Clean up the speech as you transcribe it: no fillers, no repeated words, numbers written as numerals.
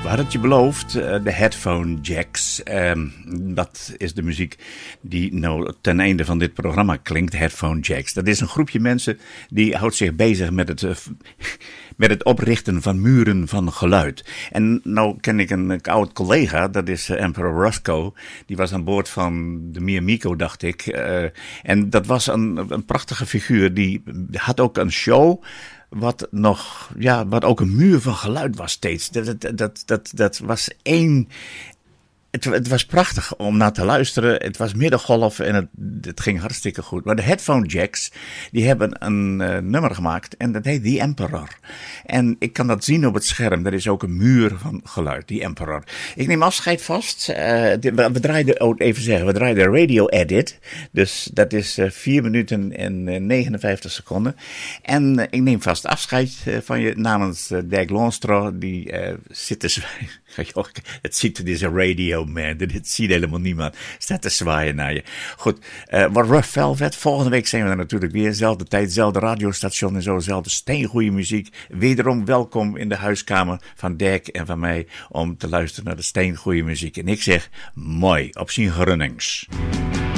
hadden het je beloofd, de headphone jacks. Dat is de muziek die nou ten einde van dit programma klinkt, headphone jacks. Dat is een groepje mensen die houdt zich bezig met het oprichten van muren van geluid. En nou ken ik een oud collega, dat is Emperor Roscoe. Die was aan boord van de Mia Miko, dacht ik. En dat was een prachtige figuur. Die had ook een show wat ook een muur van geluid was steeds. Dat was één. Het was prachtig om naar te luisteren. Het was middengolf en het ging hartstikke goed. Maar de headphone jacks, die hebben een nummer gemaakt en dat heet The Emperor. En ik kan dat zien op het scherm. Er is ook een muur van geluid, The Emperor. Ik neem afscheid vast. We draaiden Radio Edit. Dus dat is 4 minuten en 59 seconden. En ik neem vast afscheid van je namens Dirk Loonstra. Die zit te zwijgen. Het is een radio man. Dit ziet helemaal niemand. Staat te zwaaien naar je. Goed, wat Rough Velvet. Volgende week zijn we er natuurlijk weer. Zelfde tijd, zelfde radiostation en zo. Zelfde steengoeie muziek. Wederom welkom in de huiskamer van Dirk en van mij om te luisteren naar de steengoeie muziek. En ik zeg, mooi, op zien gerunnings.